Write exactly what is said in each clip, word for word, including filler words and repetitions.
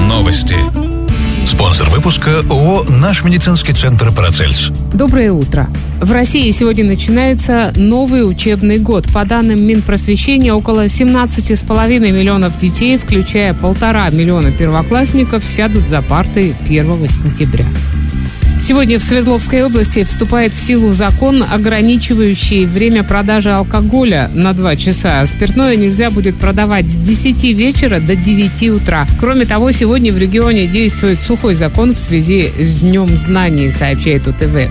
Новости. Спонсор выпуска ООО «Наш медицинский центр Парацельс». Доброе утро. В России сегодня начинается новый учебный год. По данным Минпросвещения, около семнадцать с половиной миллионов детей, включая полтора миллиона первоклассников, сядут за парты первого сентября. Сегодня в Свердловской области вступает в силу закон, ограничивающий время продажи алкоголя на два часа. Спиртное нельзя будет продавать с десяти вечера до девяти утра. Кроме того, сегодня в регионе действует сухой закон в связи с Днем знаний, сообщает УТВ.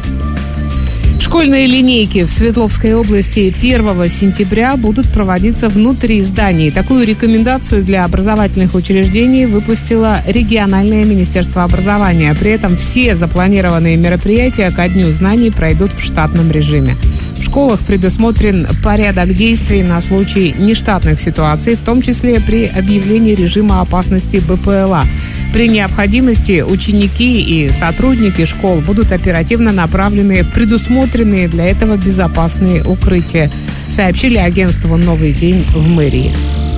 Школьные линейки в Свердловской области первого сентября будут проводиться внутри зданий. Такую рекомендацию для образовательных учреждений выпустило региональное министерство образования. При этом все запланированные мероприятия ко Дню знаний пройдут в штатном режиме. В школах предусмотрен порядок действий на случай нештатных ситуаций, в том числе при объявлении режима опасности БПЛА. При необходимости ученики и сотрудники школ будут оперативно направлены в предусмотренные для этого безопасные укрытия, сообщили агентству «Новый день» в мэрии.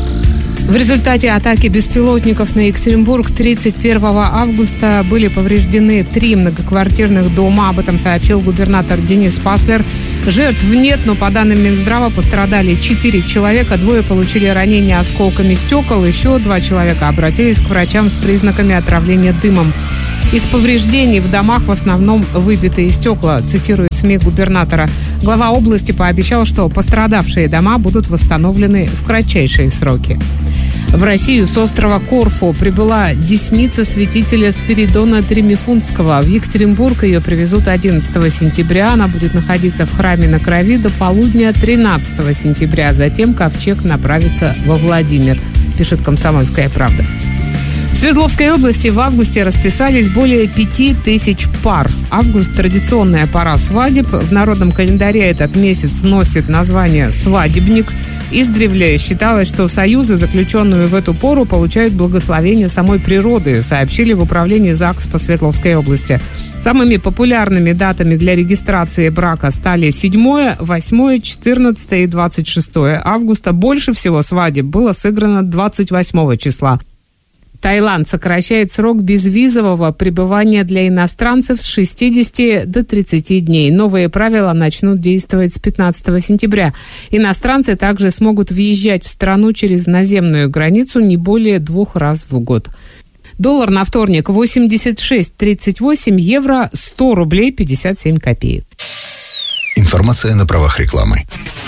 В результате атаки беспилотников на Екатеринбург тридцать первого августа были повреждены три многоквартирных дома. Об этом сообщил губернатор Денис Паслер. Жертв нет, но по данным Минздрава пострадали четыре человека. Двое получили ранения осколками стекол. Еще два человека обратились к врачам с признаками отравления дымом. Из повреждений в домах в основном выбитые стекла, цитирует СМИ губернатора. Глава области пообещал, что пострадавшие дома будут восстановлены в кратчайшие сроки. В Россию с острова Корфу прибыла десница святителя Спиридона Тремифунтского. В Екатеринбург ее привезут одиннадцатого сентября. Она будет находиться в храме на Крови до полудня тринадцатого сентября. Затем ковчег направится во Владимир, пишет «Комсомольская правда». В Свердловской области в августе расписались более пяти тысяч пар. Август – традиционная пора свадеб. В народном календаре этот месяц носит название «свадебник». Издревле считалось, что союзы, заключенные в эту пору, получают благословение самой природы, сообщили в управлении ЗАГС по Свердловской области. Самыми популярными датами для регистрации брака стали седьмое, восьмое, четырнадцатое и двадцать шестое августа. Больше всего свадеб было сыграно двадцать восьмого числа. Таиланд сокращает срок безвизового пребывания для иностранцев с шестидесяти до тридцати дней. Новые правила начнут действовать с пятнадцатого сентября. Иностранцы также смогут въезжать в страну через наземную границу не более двух раз в год. Доллар на вторник восемьдесят шесть тридцать восемь, евро сто рублей пятьдесят семь копеек. Информация на правах рекламы.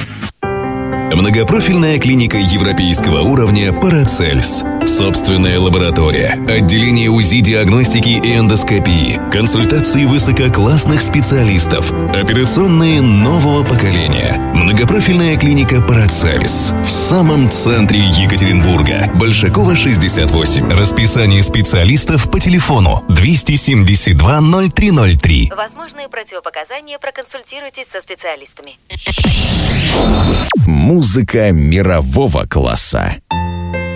Многопрофильная клиника европейского уровня «Парацельс». Собственная лаборатория, отделение УЗИ-диагностики и эндоскопии, консультации высококлассных специалистов, операционные нового поколения. Многопрофильная клиника «Парацельс» в самом центре Екатеринбурга. Большакова, шестьдесят восемь. Расписание специалистов по телефону двести семьдесят два ноль три ноль три. Возможные противопоказания, проконсультируйтесь со специалистами. Музыка мирового класса.